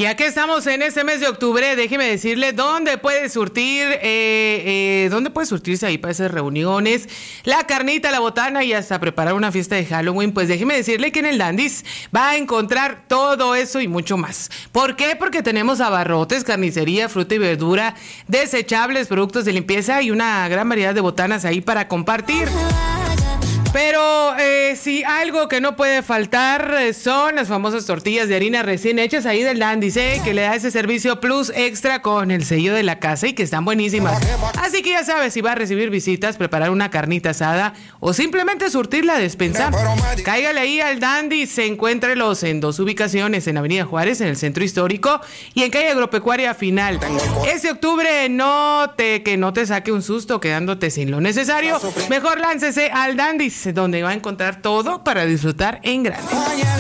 Ya que estamos en este mes de octubre, déjeme decirle dónde puede surtirse ahí para esas reuniones, la carnita, la botana y hasta preparar una fiesta de Halloween. Pues déjeme decirle que en el Dandy's va a encontrar todo eso y mucho más. ¿Por qué? Porque tenemos abarrotes, carnicería, fruta y verdura, desechables, productos de limpieza y una gran variedad de botanas ahí para compartir. Pero sí, algo que no puede faltar son las famosas tortillas de harina recién hechas ahí del Dandy's, que le da ese servicio plus extra con el sello de la casa y que están buenísimas. Así que ya sabes, si va a recibir visitas, preparar una carnita asada o simplemente surtir la despensa, cáigale ahí al Dandy's. Encuéntrelos en 2 ubicaciones, en Avenida Juárez, en el Centro Histórico, y en Calle Agropecuaria Final. Este octubre que no te saque un susto quedándote sin lo necesario. Mejor láncese al Dandy's, donde va a encontrar todo para disfrutar en grande.